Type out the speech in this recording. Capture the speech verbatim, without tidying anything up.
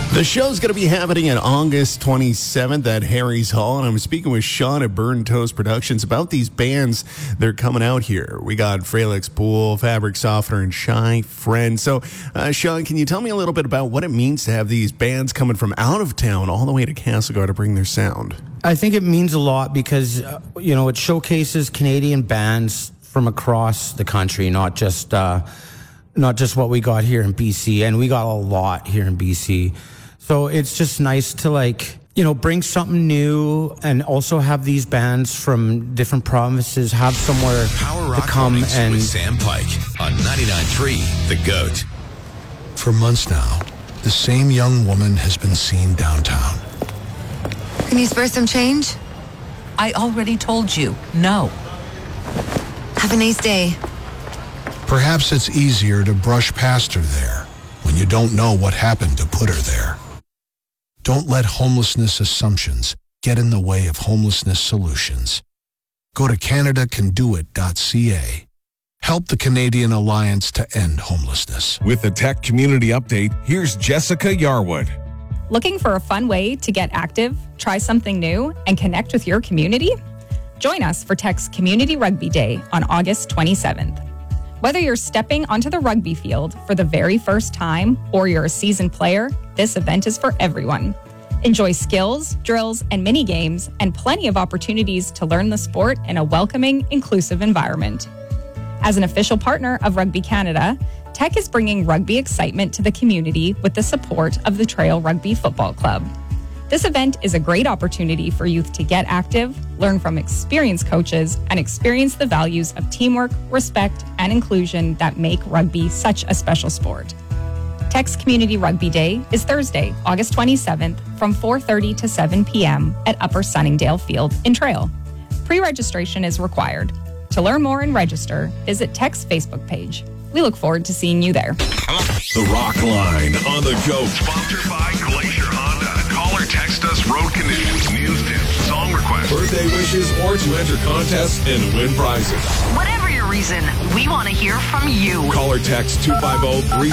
The show's going to be happening on August twenty-seventh at Harry's Hall, and I'm speaking with Sean at Burn Toast Productions about these bands that are coming out here. We got Fralix Pool, Fabric Softener, and Shy Friend. So, uh, Sean, can you tell me a little bit about what it means to have these bands coming from out of town all the way to Castlegar to bring their sound? I think it means a lot because, uh, you know, it showcases Canadian bands from across the country, not just uh, not just what we got here in B C, and we got a lot here in B C. So it's just nice to, like, you know, bring something new and also have these bands from different provinces have somewhere Power to Rock come Mornings and with Sam Pike on ninety-nine point three The Goat. For months now, the same young woman has been seen downtown. Can you spare some change? I already told you, no. Have a nice day. Perhaps it's easier to brush past her there when you don't know what happened to put her there. Don't let homelessness assumptions get in the way of homelessness solutions. Go to canada can do it dot c a. Help the Canadian Alliance to End Homelessness. With the Tech Community Update, here's Jessica Yarwood. Looking for a fun way to get active, try something new, and connect with your community? Join us for Tech's Community Rugby Day on August twenty-seventh. Whether you're stepping onto the rugby field for the very first time or you're a seasoned player, this event is for everyone. Enjoy skills, drills, and mini games, and plenty of opportunities to learn the sport in a welcoming, inclusive environment. As an official partner of Rugby Canada, Tech is bringing rugby excitement to the community with the support of the Trail Rugby Football Club. This event is a great opportunity for youth to get active, learn from experienced coaches, and experience the values of teamwork, respect, and inclusion that make rugby such a special sport. Tech's Community Rugby Day is Thursday, August twenty-seventh from four thirty to seven p.m. at Upper Sunningdale Field in Trail. Pre-registration is required. To learn more and register, visit Tech's Facebook page. We look forward to seeing you there. The Rock Line on The Goat. Sponsored by Glacier Honda. Call or text us road conditions, news tips, song requests, Birthday wishes, or to enter contests and win prizes. Whatever your reason, we want to hear from you. Call or text two five zero, three